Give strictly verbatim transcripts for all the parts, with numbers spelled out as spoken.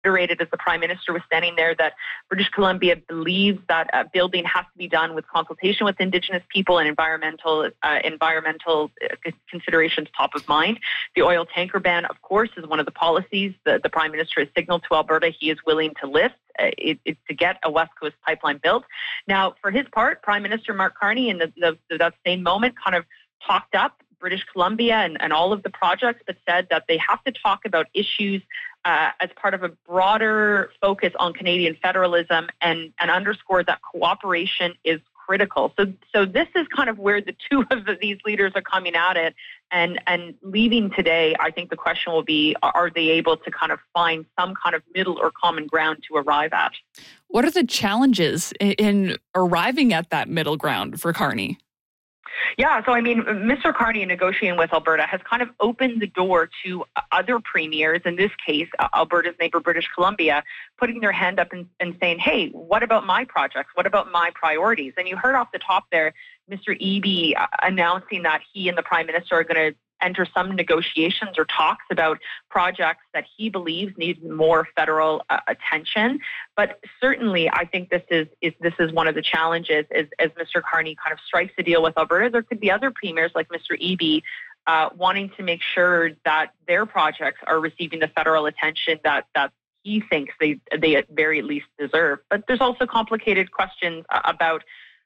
reiterated as the Prime Minister was standing there that British Columbia believes that uh, building has to be done with consultation with Indigenous people and environmental uh, environmental uh, considerations top of mind. The oil tanker ban, of course, is one of the policies that the Prime Minister has signaled to Alberta he is willing to lift uh, it, it, to get a West Coast pipeline built. Now, for his part, Prime Minister Mark Carney in the, the, that same moment kind of talked up British Columbia and, and all of the projects, but said that they have to talk about issues Uh, as part of a broader focus on Canadian federalism and, and underscore that cooperation is critical. So so this is kind of where the two of the, these leaders are coming at it. And, and leaving today, I think the question will be, are they able to kind of find some kind of middle or common ground to arrive at? What are the challenges in, in arriving at that middle ground for Carney? Yeah, so I mean, Mister Carney in negotiating with Alberta has kind of opened the door to other premiers, in this case, Alberta's neighbor British Columbia, putting their hand up and, and saying, hey, what about my projects? What about my priorities? And you heard off the top there, Mister Eby announcing that he and the Prime Minister are going to enter some negotiations or talks about projects that he believes need more federal uh, attention. But certainly, I think this is, is this is one of the challenges is, as Mister Carney kind of strikes a deal with Alberta. There could be other premiers like Mister Eby uh, wanting to make sure that their projects are receiving the federal attention that that he thinks they they at very least deserve. But there's also complicated questions about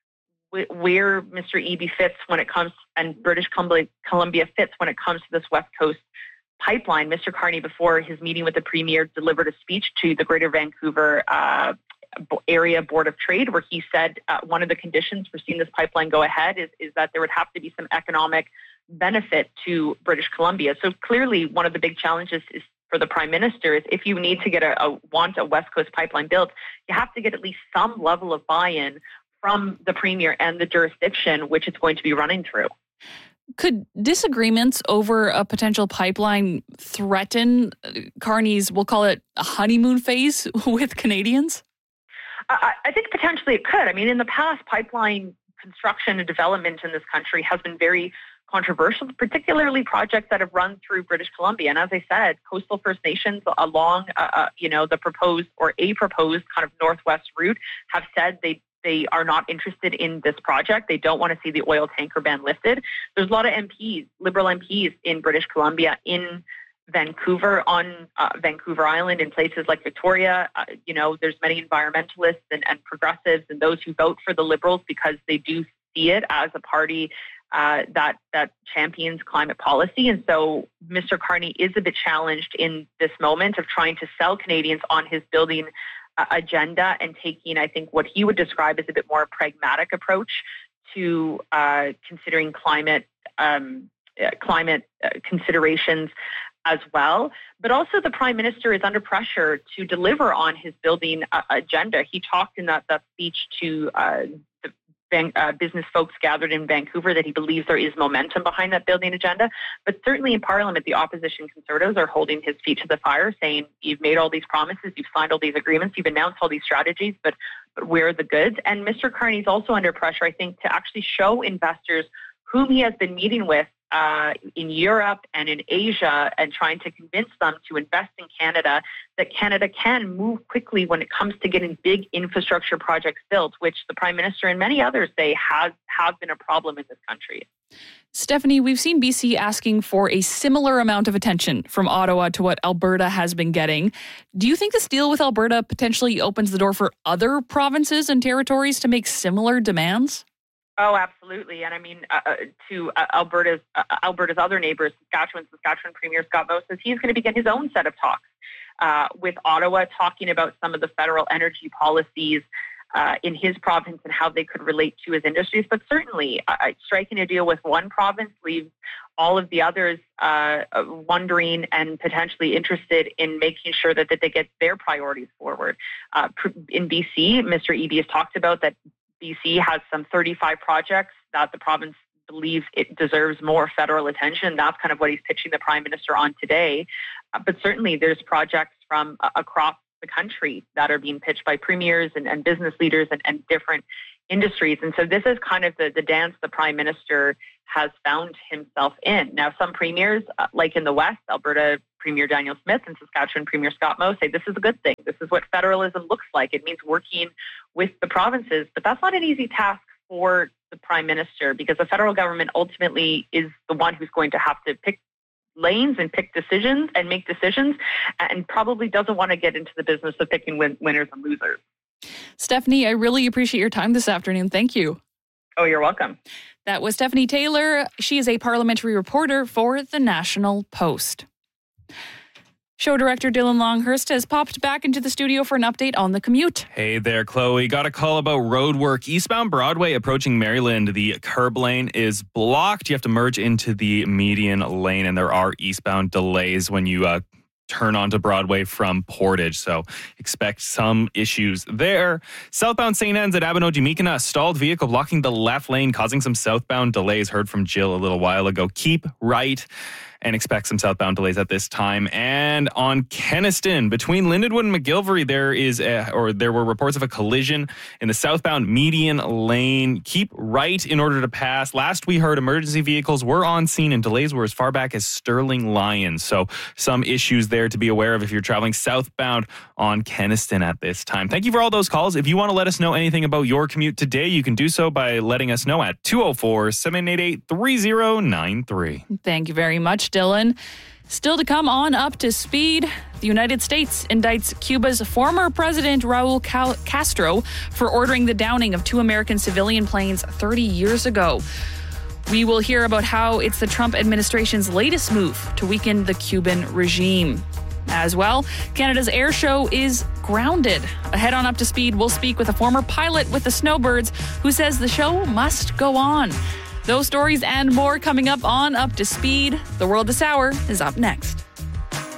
where Mister Eby fits when it comes, and British Columbia fits when it comes to this West Coast pipeline. Mister Carney, before his meeting with the Premier, delivered a speech to the Greater Vancouver uh, Area Board of Trade, where he said uh, one of the conditions for seeing this pipeline go ahead is, is that there would have to be some economic benefit to British Columbia. So clearly, one of the big challenges is for the Prime Minister is if you need to get a, a want a West Coast pipeline built, you have to get at least some level of buy-in from the Premier and the jurisdiction which it's going to be running through. Could disagreements over a potential pipeline threaten Carney's, we'll call it a honeymoon phase with Canadians? I, I think potentially it could. I mean, in the past, pipeline construction and development in this country has been very controversial, particularly projects that have run through British Columbia. And as I said, coastal First Nations along, uh, uh, you know, the proposed or a proposed kind of northwest route have said they They are not interested in this project. They don't want to see the oil tanker ban lifted. There's a lot of M Ps, Liberal M Ps in British Columbia, in Vancouver, on uh, Vancouver Island, in places like Victoria. Uh, you know, there's many environmentalists and, and progressives and those who vote for the Liberals because they do see it as a party uh, that that champions climate policy. And so Mister Carney is a bit challenged in this moment of trying to sell Canadians on his building agenda and taking, I think, what he would describe as a bit more pragmatic approach to uh, considering climate um, uh, climate uh, considerations as well. But also the Prime Minister is under pressure to deliver on his building uh, agenda. He talked in that, that speech to uh, the Van, uh, business folks gathered in Vancouver that he believes there is momentum behind that building agenda. But certainly in Parliament, the opposition Conservatives are holding his feet to the fire, saying, you've made all these promises, you've signed all these agreements, you've announced all these strategies, but, but where are the goods? And Mister Carney is also under pressure, I think, to actually show investors whom he has been meeting with uh, in Europe and in Asia and trying to convince them to invest in Canada, that Canada can move quickly when it comes to getting big infrastructure projects built, which the Prime Minister and many others say has have been a problem in this country. Stephanie, we've seen B C asking for a similar amount of attention from Ottawa to what Alberta has been getting. Do you think this deal with Alberta potentially opens the door for other provinces and territories to make similar demands? Oh, absolutely. And I mean, uh, to uh, Alberta's uh, Alberta's other neighbors, Saskatchewan, Saskatchewan Premier Scott Moe says he's going to begin his own set of talks uh, with Ottawa, talking about some of the federal energy policies uh, in his province and how they could relate to his industries. But certainly, uh, striking a deal with one province leaves all of the others uh, wondering and potentially interested in making sure that, that they get their priorities forward. Uh, in B C, Mister Eby has talked about that B C has some thirty-five projects that the province believes it deserves more federal attention. That's kind of what he's pitching the Prime Minister on today. Uh, but certainly there's projects from uh, across the country that are being pitched by premiers and, and business leaders and, and different industries. And so this is kind of the, the dance the Prime Minister has found himself in. Now, some premiers, uh, like in the West, Alberta Premier Daniel Smith and Saskatchewan Premier Scott Moe say this is a good thing. This is what federalism looks like. It means working with the provinces, but that's not an easy task for the Prime Minister, because the federal government ultimately is the one who's going to have to pick lanes and pick decisions and make decisions, and probably doesn't want to get into the business of picking win- winners and losers. Stephanie, I really appreciate your time this afternoon. Thank you. Oh, you're welcome. That was Stephanie Taylor. She is a parliamentary reporter for the National Post. Show director Dylan Longhurst has popped back into the studio for an update on the commute. Hey there, Chloe. Got a call about road work. Eastbound Broadway approaching Maryland. The curb lane is blocked. You have to merge into the median lane, and there are eastbound delays when you uh, turn onto Broadway from Portage. So expect some issues there. Southbound Saint Anne's at Abino-Jimikana, a stalled vehicle blocking the left lane, causing some southbound delays. Heard from Jill a little while ago. Keep right and expect some southbound delays at this time. And on Kenaston, between Lindenwood and McGilvery, there is a, or there were reports of a collision in the southbound median lane. Keep right in order to pass. Last we heard, emergency vehicles were on scene and delays were as far back as Sterling Lions. So some issues there to be aware of if you're traveling southbound on Kenaston at this time. Thank you for all those calls. If you want to let us know anything about your commute today, you can do so by letting us know at two oh four, seven eight eight, three oh nine three. Thank you very much, Dylan. Still to come on Up to Speed, the United States indicts Cuba's former president Raul Castro for ordering the downing of two American civilian planes thirty years ago. We will hear about how it's the Trump administration's latest move to weaken the Cuban regime. As well, Canada's air show is grounded. Ahead on Up to Speed, we'll speak with a former pilot with the Snowbirds who says the show must go on. Those stories and more coming up on Up to Speed. The World This Hour is up next.